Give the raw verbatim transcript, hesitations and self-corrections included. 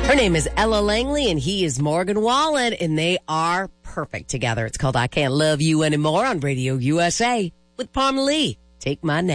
Her name is Ella Langley, and he is Morgan Wallen, and they are perfect together. It's called I Can't Love You Anymore on Radio U S A with Parmalee. Take my name.